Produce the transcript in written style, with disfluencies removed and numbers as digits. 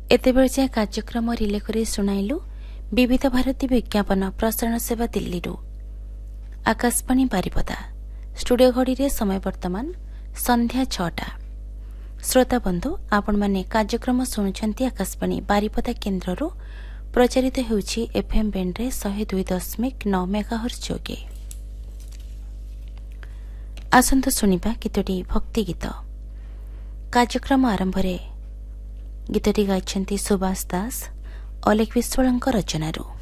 एतेबेले जाए कार्यक्रम रिले करी सुनाइलु विविध भारती विज्ञापन प्रसारण सेवा दिल्ली आकाशवाणी बारिपदा स्टूडियो घड़ी रे समय वर्तमान संध्या 6टा। श्रोता बंधु आपण माने कार्यक्रम शुणुछंती आकाशवाणी बारिपदा केन्द्ररू प्रचारित हेउछि एफएम बैंड रे 102.9 मेगाहर्ट्ज जोगे। आसंतु सुनिबा कितोटी भक्ति गीत। कार्यक्रम आरंभ रे गीतटी गाइछंती सुभाष दास अलेख विश्वलंक रचनारू।